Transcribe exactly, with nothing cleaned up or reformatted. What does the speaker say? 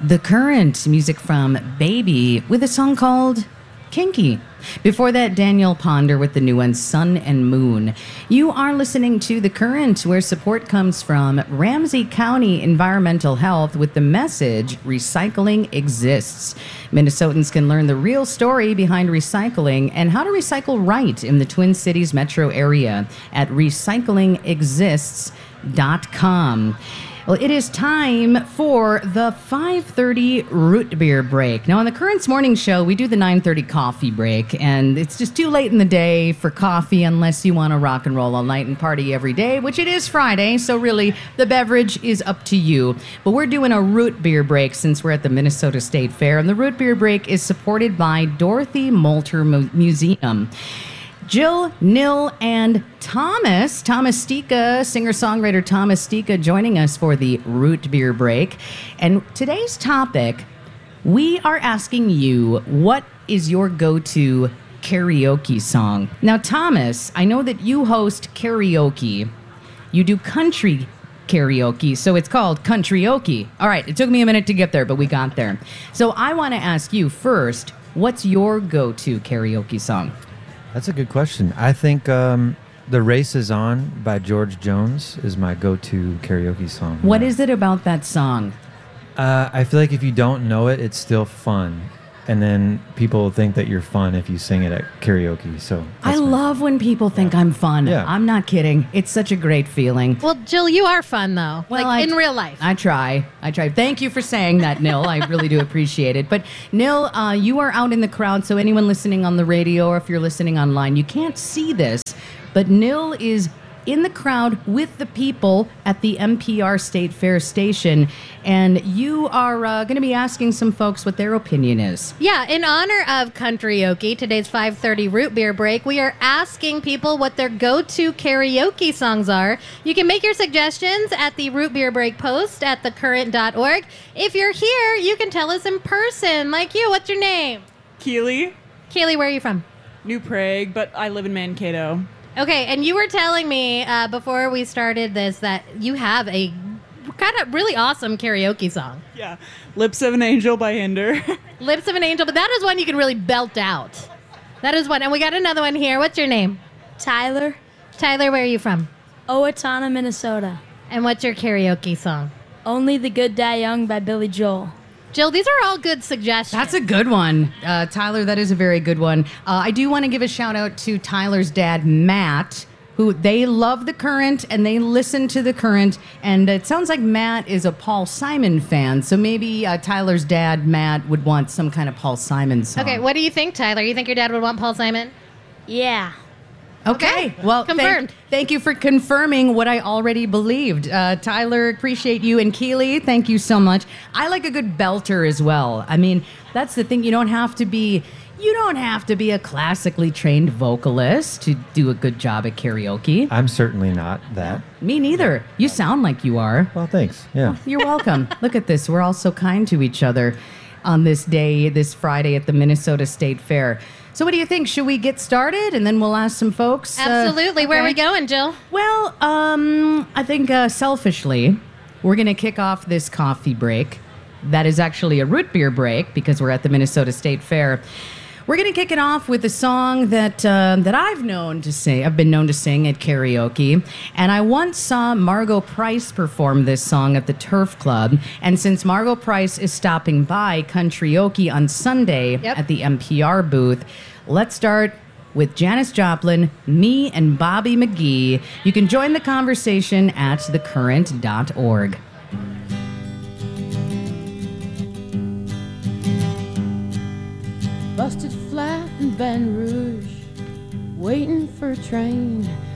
The Current, music from Baby, with a song called Kinky. Before that, Daniel Ponder with the new one, Sun and Moon. You are listening to The Current, where support comes from Ramsey County Environmental Health with the message, recycling exists. Minnesotans can learn the real story behind recycling and how to recycle right in the Twin Cities metro area at recycling exists dot com. Well, it is time for the five thirty root beer break. Now, on the Currents Morning Show, we do the nine thirty coffee break, and it's just too late in the day for coffee unless you want to rock and roll all night and party every day, which it is Friday, so really, the beverage is up to you. But we're doing a root beer break since we're at the Minnesota State Fair, and the root beer break is supported by Dorothy Moulter Mu- Museum. Jill, Nil, and Thomas, Thomas Stika, singer-songwriter Thomas Stika, joining us for the Root Beer Break. And today's topic, we are asking you, what is your go-to karaoke song? Now, Thomas, I know that you host karaoke. You do country karaoke, so it's called Countryoke. All right, it took me a minute to get there, but we got there. So I want to ask you first, what's your go-to karaoke song? That's a good question. I think um, The Race Is On by George Jones is my go-to karaoke song. What is it about that song? Uh, I feel like if you don't know it, it's still fun. And then people think that you're fun if you sing it at karaoke. So I my- love when people think I'm fun. Yeah. I'm not kidding. It's such a great feeling. Well, Jill, you are fun, though. Well, like, I- in real life. I try. I try. Thank you for saying that, Nil. I really do appreciate it. But, Nil, uh, you are out in the crowd, so anyone listening on the radio or if you're listening online, you can't see this, but Nil is in the crowd with the people at the N P R State Fair station, and you are uh, going to be asking some folks what their opinion is. Yeah, in honor of Countryoke, today's five thirty root beer break, we are asking people what their go-to karaoke songs are. You can make your suggestions at the root beer break post at the current dot org. If you're here, you can tell us in person, like you. What's your name? Keely, Kaylee, where are you from? New Prague, but I live in Mankato. Okay, and you were telling me uh, before we started this that you have a kind of really awesome karaoke song. Yeah, Lips of an Angel by Hinder. Lips of an Angel, but that is one you can really belt out. That is one. And we got another one here. What's your name? Tyler, Tyler, where are you from? Owatonna, Minnesota. And what's your karaoke song? Only the Good Die Young by Billy Joel. Jill, these are all good suggestions. That's a good one. Uh, Tyler, that is a very good one. Uh, I do want to give a shout out to Tyler's dad, Matt, who they love The Current and they listen to The Current. And it sounds like Matt is a Paul Simon fan. So maybe uh, Tyler's dad, Matt, would want some kind of Paul Simon song. Okay, what do you think, Tyler? You think your dad would want Paul Simon? Yeah. Okay. Okay, Well, confirmed. Thank, thank you for confirming what I already believed. Uh, Tyler, appreciate you. And Keely, thank you so much. I like a good belter as well. I mean, that's the thing. You don't have to be... You don't have to be a classically trained vocalist to do a good job at karaoke. I'm certainly not that. Me neither. You sound like you are. Well, thanks. Yeah. You're welcome. Look at this. We're all so kind to each other on this day, this Friday at the Minnesota State Fair. So what do you think? Should we get started and then we'll ask some folks? uh, Absolutely. Where are we okay? going, Jill? Well, um, I think uh, selfishly, we're going to kick off this coffee break. That is actually a root beer break because we're at the Minnesota State Fair. We're going to kick it off with a song that uh, that I've known to sing. I've been known to sing at karaoke, and I once saw Margot Price perform this song at the Turf Club. And since Margot Price is stopping by Countryoke on Sunday Yep. at the N P R booth, let's start with Janis Joplin, me and Bobby McGee. You can join the conversation at the current dot org. Busted flat in Baton Rouge, waiting for a train.